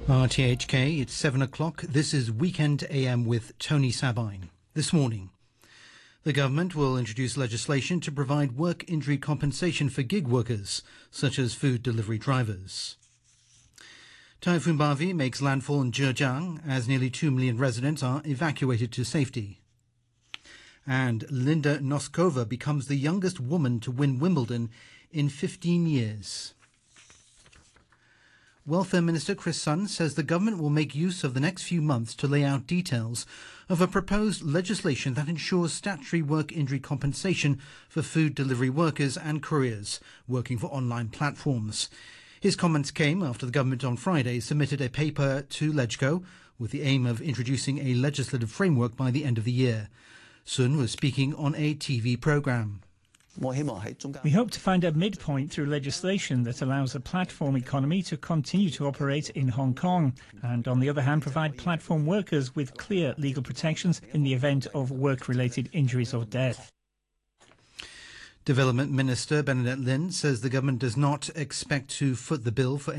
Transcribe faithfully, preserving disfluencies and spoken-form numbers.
R T H K, it's seven o'clock. This is Weekend A M with Tony Sabine. This morning, the government will introduce legislation to provide work injury compensation for gig workers, such as food delivery drivers. Typhoon Bavi makes landfall in Zhejiang as nearly two million residents are evacuated to safety. And Linda Noskova becomes the youngest woman to win Wimbledon in fifteen years. Welfare Minister Chris Sun says the government will make use of the next few months to lay out details of a proposed legislation that ensures statutory work injury compensation for food delivery workers and couriers working for online platforms. His comments came after the government on Friday submitted a paper to LegCo with the aim of introducing a legislative framework by the end of the year. Sun was speaking on a T V programme. We hope to find a midpoint through legislation that allows a platform economy to continue to operate in Hong Kong and, on the other hand, provide platform workers with clear legal protections in the event of work-related injuries or death. Development Minister Bernadette Lin says the government does not expect to foot the bill for